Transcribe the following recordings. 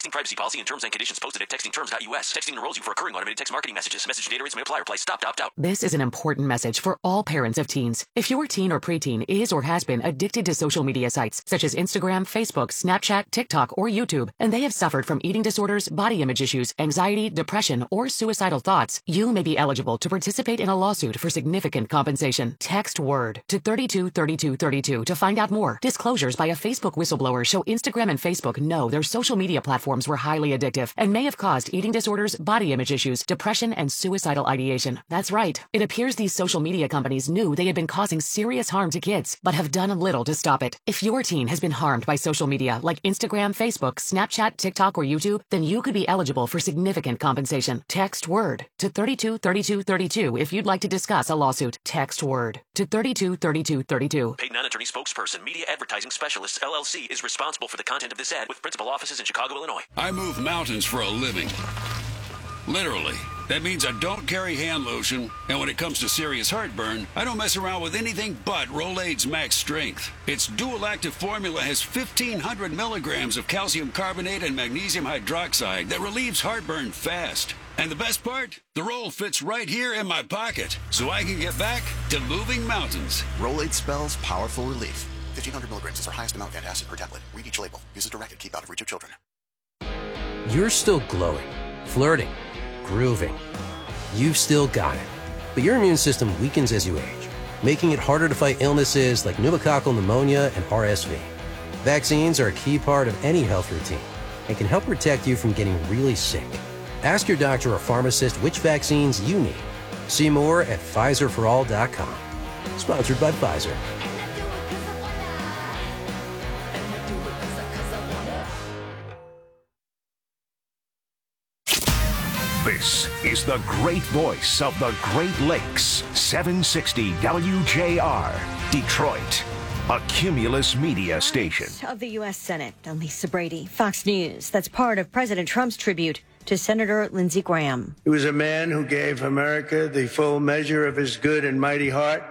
Texting privacy policy and terms and conditions posted at textingterms.us. Texting enrolls you for recurring automated text marketing messages. Message and data rates may apply. Reply stop to opt out. This is an important message for all parents of teens. If your teen or preteen is or has been addicted to social media sites such as Instagram, Facebook, Snapchat, TikTok, or YouTube, and they have suffered from eating disorders, body image issues, anxiety, depression, or suicidal thoughts, you may be eligible to participate in a lawsuit for significant compensation. Text WORD to 323232 to find out more. Disclosures by a Facebook whistleblower show Instagram and Facebook know their social media platforms were highly addictive and may have caused eating disorders, body image issues, depression, and suicidal ideation. That's right. It appears these social media companies knew they had been causing serious harm to kids, but have done little to stop it. If your teen has been harmed by social media like Instagram, Facebook, Snapchat, TikTok, or YouTube, then you could be eligible for significant compensation. Text WORD to 323232 if you'd like to discuss a lawsuit. Text WORD to 323232. Paid non-attorney spokesperson, Media Advertising Specialists, LLC, is responsible for the content of this ad with principal offices in Chicago, Illinois. I move mountains for a living. Literally. That means I don't carry hand lotion, and when it comes to serious heartburn, I don't mess around with anything but Rolaids Max Strength. Its dual-active formula has 1,500 milligrams of calcium carbonate and magnesium hydroxide that relieves heartburn fast. And the best part? The roll fits right here in my pocket, so I can get back to moving mountains. Rolaids spells powerful relief. 1,500 milligrams is our highest amount of antacid per tablet. Read each label. Use as directed. Keep out of reach of children. You're still glowing, flirting, grooving. You've still got it. But your immune system weakens as you age, making it harder to fight illnesses like pneumococcal pneumonia and RSV. Vaccines are a key part of any health routine and can help protect you from getting really sick. Ask your doctor or pharmacist which vaccines you need. See more at PfizerForAll.com. Sponsored by Pfizer. This is the great voice of the Great Lakes, 760 WJR, Detroit, a Cumulus media station. Of the U.S. Senate, I'm Lisa Brady, Fox News. That's part of President Trump's tribute to Senator Lindsey Graham. He was a man who gave America the full measure of his good and mighty heart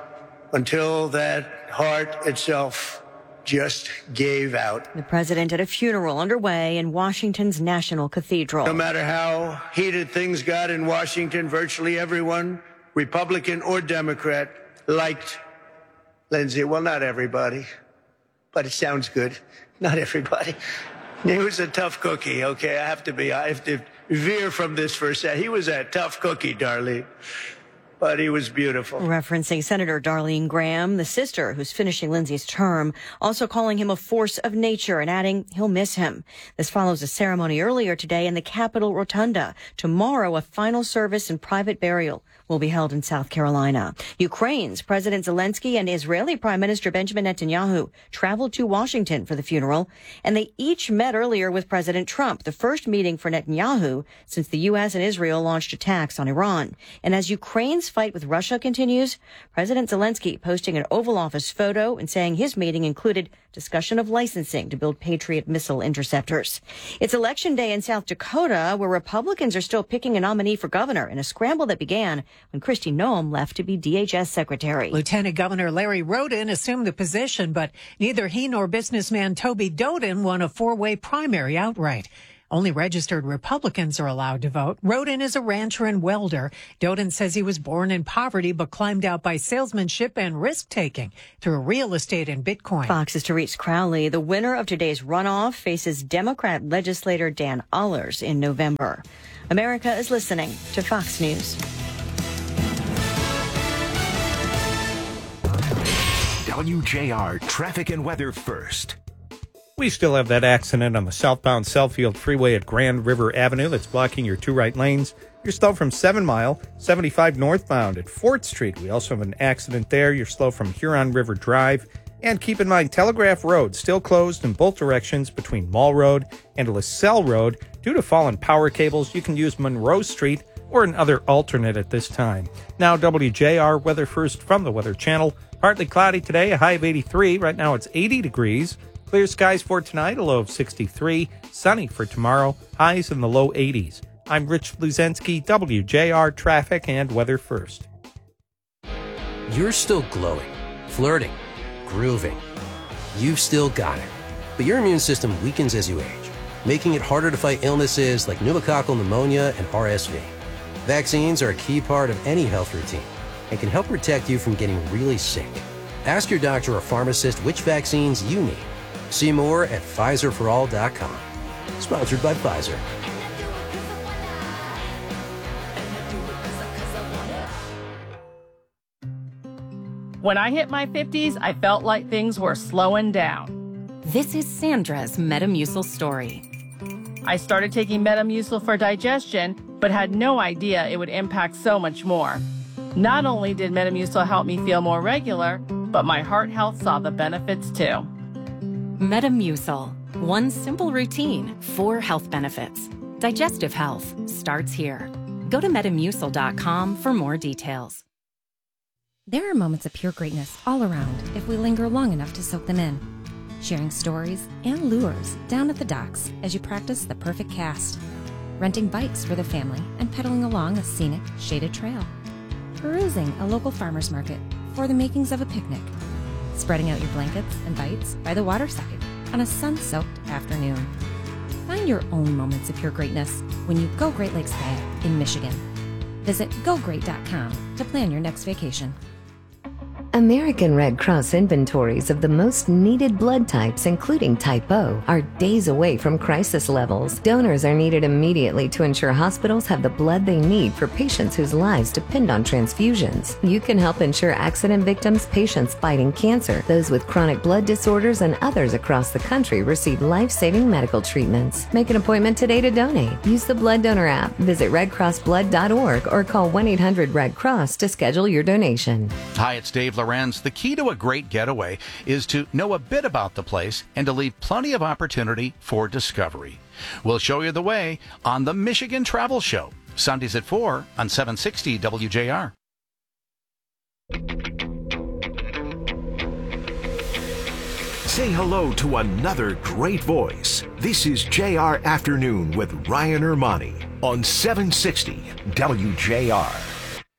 until that heart itself just gave out. The president at a funeral underway in Washington's National Cathedral. No matter how heated things got in Washington, virtually everyone, Republican or Democrat, liked Lindsey. Well, not everybody, but it sounds good. Not everybody. He was a tough cookie, okay? I have to veer from this for a second. He was a tough cookie, Darlene. But he was beautiful. Referencing Senator Darlene Graham, the sister who's finishing Lindsey's term, also calling him a force of nature and adding he'll miss him. This follows a ceremony earlier today in the Capitol Rotunda. Tomorrow, a final service and private burial will be held in South Carolina. Ukraine's President Zelensky and Israeli Prime Minister Benjamin Netanyahu traveled to Washington for the funeral, and they each met earlier with President Trump, the first meeting for Netanyahu since the U.S. and Israel launched attacks on Iran. And as Ukraine's fight with Russia continues, President Zelensky posting an Oval Office photo and saying his meeting included discussion of licensing to build Patriot missile interceptors. It's Election Day in South Dakota, where Republicans are still picking a nominee for governor in a scramble that began when Kristi Noem left to be DHS secretary. Lieutenant Governor Larry Roden assumed the position, but neither he nor businessman Toby Doden won a four-way primary outright. Only registered Republicans are allowed to vote. Roden is a rancher and welder. Doden says he was born in poverty but climbed out by salesmanship and risk-taking through real estate and Bitcoin. Fox's Therese Crowley, the winner of today's runoff, faces Democrat legislator Dan Ullers in November. America is listening to Fox News. WJR Traffic and Weather first. We still have that accident on the southbound Southfield Freeway at Grand River Avenue that's blocking your two right lanes. You're slow from 7 Mile, 75 northbound at 4th Street. We also have an accident there. You're slow from Huron River Drive. And keep in mind, Telegraph Road still closed in both directions between Mall Road and LaSalle Road. Due to fallen power cables, you can use Monroe Street or another alternate at this time. Now, WJR Weather First from the Weather Channel. Partly cloudy today, a high of 83. Right now it's 80 degrees. Clear skies for tonight, a low of 63. Sunny for tomorrow, highs in the low 80s. I'm Rich Bluzensky, WJR Traffic and Weather First. You're still glowing, flirting, grooving. You've still got it. But your immune system weakens as you age, making it harder to fight illnesses like pneumococcal pneumonia and RSV. Vaccines are a key part of any health routine and can help protect you from getting really sick. Ask your doctor or pharmacist which vaccines you need. See more at PfizerForAll.com. Sponsored by Pfizer. When I hit my 50s, I felt like things were slowing down. This is Sandra's Metamucil story. I started taking Metamucil for digestion, but had no idea it would impact so much more. Not only did Metamucil help me feel more regular, but my heart health saw the benefits too. Metamucil. One simple routine, 4 health benefits. Digestive health starts here. Go to Metamucil.com for more details. There are moments of pure greatness all around if we linger long enough to soak them in. Sharing stories and lures down at the docks as you practice the perfect cast. Renting bikes for the family and pedaling along a scenic, shaded trail. Perusing a local farmer's market for the makings of a picnic. Spreading out your blankets and bites by the waterside on a sun-soaked afternoon. Find your own moments of pure greatness when you go Great Lakes Bay in Michigan. Visit GoGreat.com to plan your next vacation. American Red Cross inventories of the most needed blood types, including Type O, are days away from crisis levels. Donors are needed immediately to ensure hospitals have the blood they need for patients whose lives depend on transfusions. You can help ensure accident victims, patients fighting cancer, those with chronic blood disorders, and others across the country receive life-saving medical treatments. Make an appointment today to donate. Use the Blood Donor app, visit redcrossblood.org, or call 1-800-RED-CROSS to schedule your donation. Hi, it's Dave Lorenz. The key to a great getaway is to know a bit about the place and to leave plenty of opportunity for discovery. We'll show you the way on the Michigan Travel Show, Sundays at 4 on 760 WJR. Say hello to another great voice. This is JR Afternoon with Ryan Ermani on 760 WJR.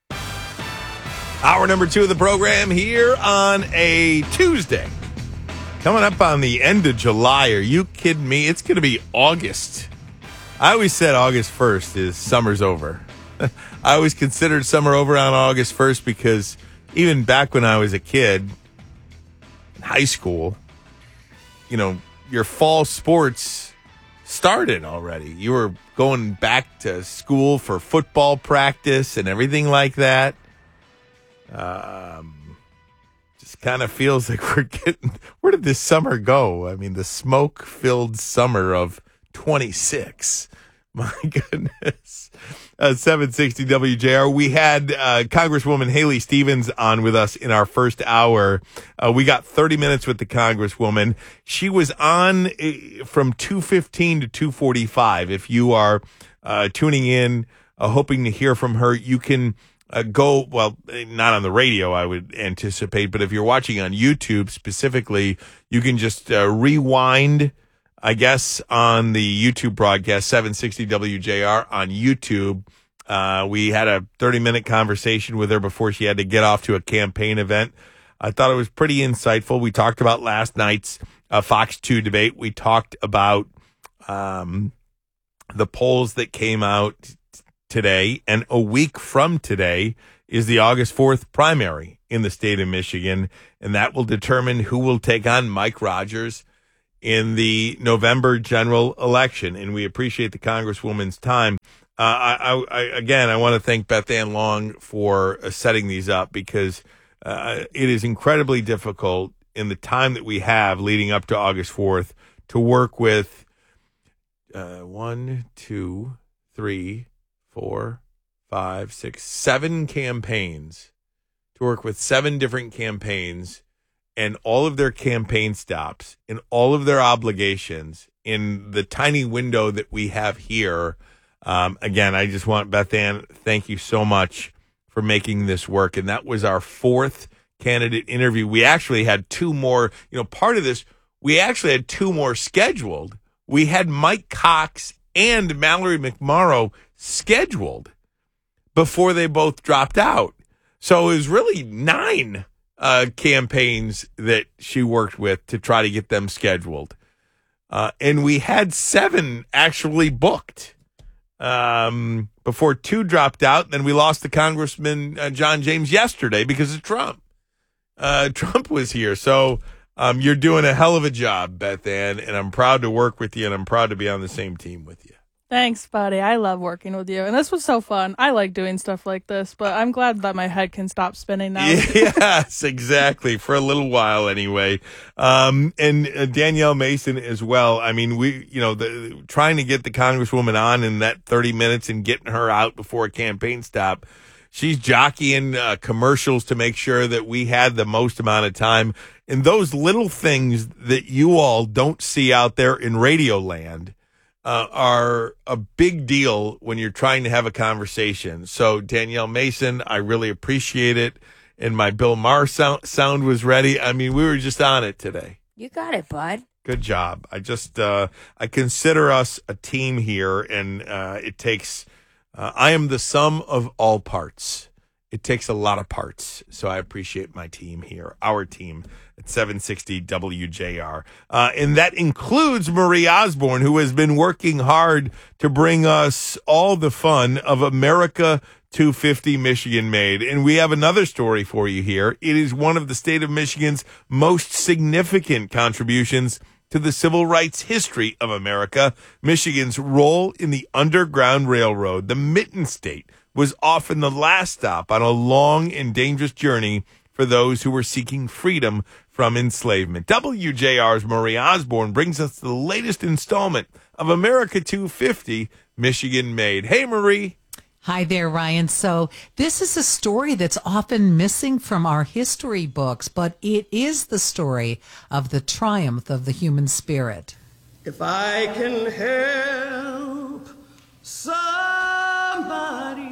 Hour number 2 of the program here on a Tuesday. Coming up on the end of July. Are you kidding me? It's going to be August. I always said August 1st is summer's over. I always considered summer over on August 1st because even back when I was a kid, in high school, you know, your fall sports started already. You were going back to school for football practice and everything like that. Just kind of feels like where did this summer go? I mean, the smoke-filled summer of 26. My goodness. 760 WJR. We had Congresswoman Haley Stevens on with us in our first hour. We got 30 minutes with the Congresswoman. She was on from 2:15 to 2:45. If you are tuning in, hoping to hear from her, you can go, well, not on the radio, I would anticipate, but if you're watching on YouTube specifically, you can just rewind, I guess, on the YouTube broadcast, 760 WJR on YouTube. We had a 30-minute conversation with her before she had to get off to a campaign event. I thought it was pretty insightful. We talked about last night's Fox 2 debate. We talked about the polls that came out today, and a week from today is the August 4th primary in the state of Michigan, and that will determine who will take on Mike Rogers in the November general election. And we appreciate the Congresswoman's time. I want to thank Beth Ann Long for setting these up because it is incredibly difficult in the time that we have leading up to August 4th to work with 7 campaigns, to work with 7 different campaigns and all of their campaign stops and all of their obligations in the tiny window that we have here. Again, I just want, Beth Ann, thank you so much for making this work. And that was our 4th candidate interview. We actually had 2 more, part of this, we actually had 2 more scheduled. We had Mike Cox and Mallory McMorrow scheduled before they both dropped out. So it was really 9 campaigns that she worked with to try to get them scheduled. and we had 7 actually booked before 2 dropped out. And then we lost to Congressman John James yesterday because of Trump. Trump was here. So you're doing a hell of a job, Beth Ann, and I'm proud to work with you, and I'm proud to be on the same team with you. Thanks, buddy. I love working with you. And this was so fun. I like doing stuff like this, but I'm glad that my head can stop spinning now. Yes, exactly. For a little while anyway. And Danielle Mason as well. I mean, trying to get the Congresswoman on in that 30 minutes and getting her out before a campaign stop. She's jockeying commercials to make sure that we had the most amount of time. And those little things that you all don't see out there in radio land are a big deal when you're trying to have a conversation. So, Danielle Mason, I really appreciate it. And my Bill Maher sound was ready. I mean, we were just on it today. You got it, bud. Good job. I just, I consider us a team here, and it takes, I am the sum of all parts. It takes a lot of parts. So I appreciate my team here, our team at 760 WJR. And that includes Marie Osborne, who has been working hard to bring us all the fun of America 250 Michigan Made. And we have another story for you here. It is one of the state of Michigan's most significant contributions to the civil rights history of America. Michigan's role in the Underground Railroad, the Mitten State, was often the last stop on a long and dangerous journey for those who were seeking freedom from enslavement. WJR's Marie Osborne brings us the latest installment of America 250 Michigan Made. Hey, Marie. Hi there, Ryan. So this is a story that's often missing from our history books, but it is the story of the triumph of the human spirit. If I can help somebody.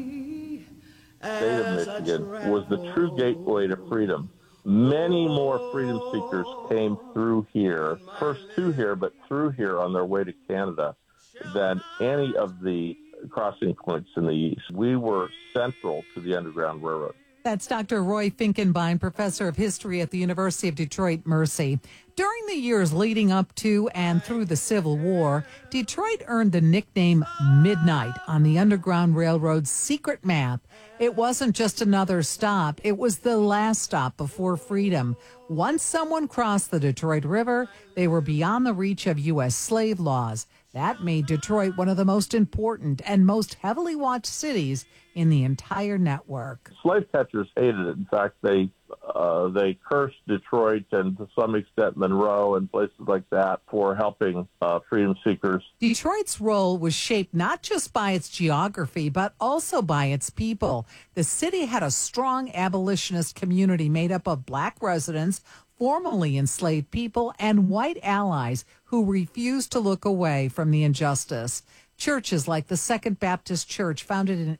The state of Michigan was the true gateway to freedom. Many more freedom seekers came through here, first to here, but through here on their way to Canada, than any of the crossing points in the east. We were central to the Underground Railroad. That's Dr. Roy Finkenbein, professor of history at the University of Detroit Mercy. During the years leading up to and through the Civil War, Detroit earned the nickname Midnight on the Underground Railroad's secret map. It wasn't just another stop. It was the last stop before freedom. Once someone crossed the Detroit River, they were beyond the reach of U.S. slave laws. That made Detroit one of the most important and most heavily watched cities in the entire network. Slave catchers hated it. In fact, they cursed Detroit and to some extent Monroe and places like that for helping freedom seekers. Detroit's role was shaped not just by its geography, but also by its people. The city had a strong abolitionist community made up of black residents, formerly enslaved people, and white allies who refused to look away from the injustice. Churches like the Second Baptist Church, founded in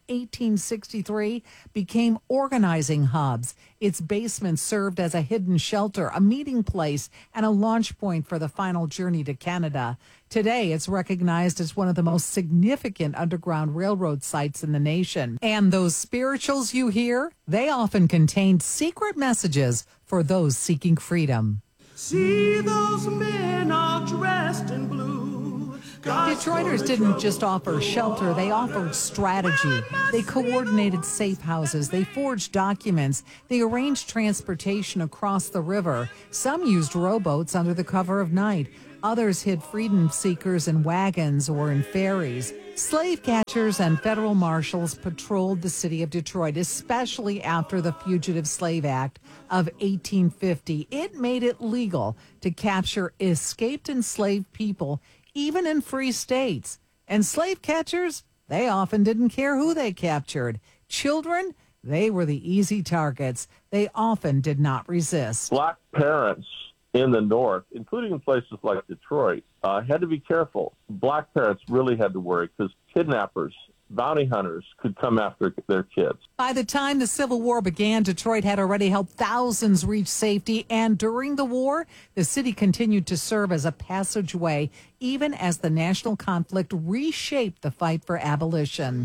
1863, became organizing hubs. Its basement served as a hidden shelter, a meeting place, and a launch point for the final journey to Canada. Today, it's recognized as one of the most significant Underground Railroad sites in the nation. And those spirituals you hear, they often contained secret messages for those seeking freedom. See those men all dressed in blue. Detroiters didn't just offer shelter, they offered strategy. They coordinated safe houses, they forged documents, they arranged transportation across the river. Some used rowboats under the cover of night. Others hid freedom seekers in wagons or in ferries. Slave catchers and federal marshals patrolled the city of Detroit, especially after the Fugitive Slave Act of 1850. It made it legal to capture escaped enslaved people, even in free states. And slave catchers, they often didn't care who they captured. Children, they were the easy targets. They often did not resist. Black parents in the North, including in places like Detroit, had to be careful. Black parents really had to worry because kidnappers, bounty hunters could come after their kids. By the time the Civil War began, Detroit had already helped thousands reach safety, and during the war, the city continued to serve as a passageway, even as the national conflict reshaped the fight for abolition.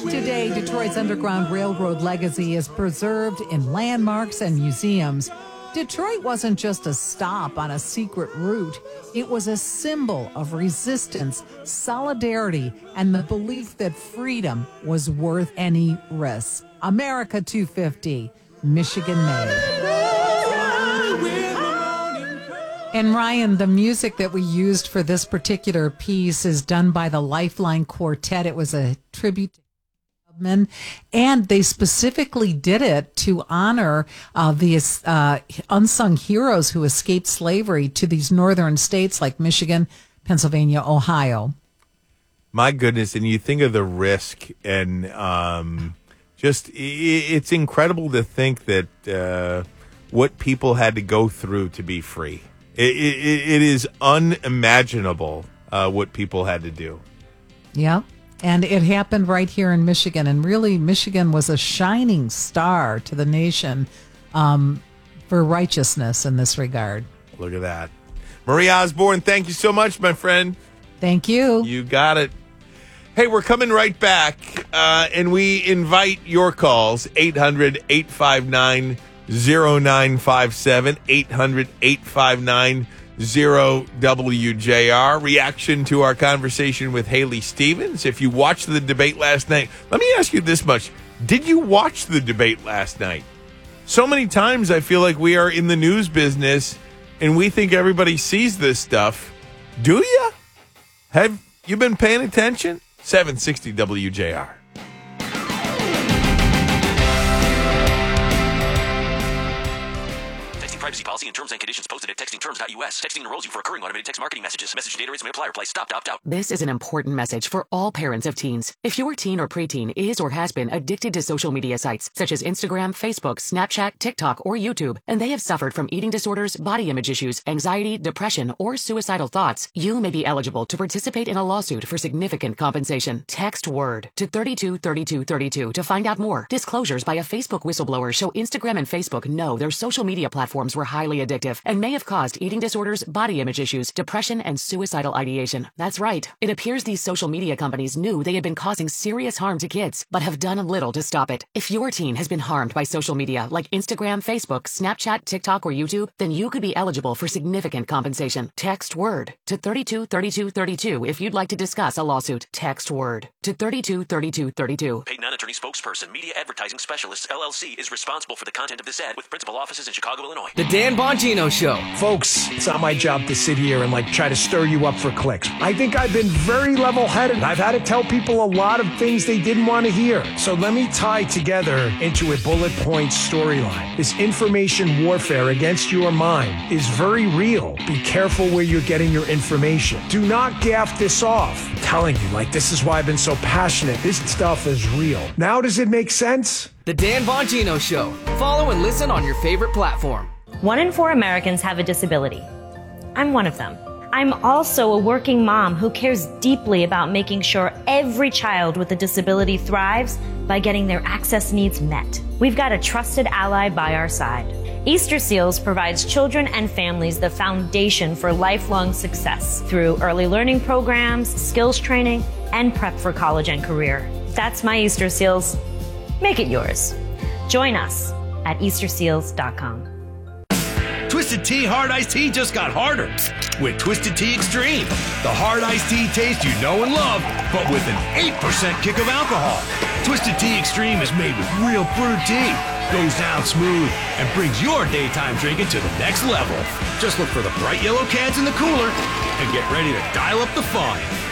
Today, Detroit's Underground Railroad legacy is preserved in landmarks and museums. Detroit wasn't just a stop on a secret route. It was a symbol of resistance, solidarity, and the belief that freedom was worth any risk. America 250, Michigan made. And Ryan, the music that we used for this particular piece is done by the Lifeline Quartet. It was a tribute to Tubman, and they specifically did it to honor these unsung heroes who escaped slavery to these northern states like Michigan, Pennsylvania, Ohio. My goodness, and you think of the risk, and it's incredible to think that what people had to go through to be free. It is unimaginable what people had to do. Yeah, and it happened right here in Michigan. And really, Michigan was a shining star to the nation for righteousness in this regard. Look at that. Marie Osborne, thank you so much, my friend. Thank you. You got it. Hey, we're coming right back, and we invite your calls, 800-859-0957, 800-859-0WJR. Reaction to our conversation with Haley Stevens. If you watched the debate last night, let me ask you this much. Did you watch the debate last night? So many times I feel like we are in the news business and we think everybody sees this stuff. Do you? Have you been paying attention? 760 WJR. Privacy policy and terms and conditions posted at textingterms.us. Texting enrolls you for recurring automated text marketing messages. Message data rates may apply. Reply stop to opt out. This is an important message for all parents of teens. If your teen or preteen is or has been addicted to social media sites such as Instagram, Facebook, Snapchat, TikTok, or YouTube, and they have suffered from eating disorders, body image issues, anxiety, depression, or suicidal thoughts, you may be eligible to participate in a lawsuit for significant compensation. Text WORD to 323232 to find out more. Disclosures by a Facebook whistleblower show Instagram and Facebook know their social media platforms were highly addictive and may have caused eating disorders, body image issues, depression, and suicidal ideation. That's right. It appears these social media companies knew they had been causing serious harm to kids, but have done little to stop it. If your teen has been harmed by social media like Instagram, Facebook, Snapchat, TikTok, or YouTube, then you could be eligible for significant compensation. Text WORD to 323232 if you'd like to discuss a lawsuit. Text WORD to 323232. Paid non-attorney spokesperson, Media Advertising Specialists, LLC, is responsible for the content of this ad with principal offices in Chicago, Illinois. The Dan Bongino Show. Folks, it's not my job to sit here and try to stir you up for clicks. I think I've been very level-headed. I've had to tell people a lot of things they didn't want to hear. So let me tie together into a bullet point storyline. This information warfare against your mind is very real. Be careful where you're getting your information. Do not gaff this off. I'm telling you, this is why I've been so passionate. This stuff is real. Now does it make sense? The Dan Bongino Show. Follow and listen on your favorite platform. 1 in 4 Americans have a disability. I'm one of them. I'm also a working mom who cares deeply about making sure every child with a disability thrives by getting their access needs met. We've got a trusted ally by our side. Easter Seals provides children and families the foundation for lifelong success through early learning programs, skills training, and prep for college and career. That's my Easter Seals. Make it yours. Join us at easterseals.com. Twisted Tea Hard Iced Tea just got harder with Twisted Tea Extreme. The hard iced tea taste you know and love, but with an 8% kick of alcohol. Twisted Tea Extreme is made with real brewed tea, goes down smooth, and brings your daytime drinking to the next level. Just look for the bright yellow cans in the cooler and get ready to dial up the fun.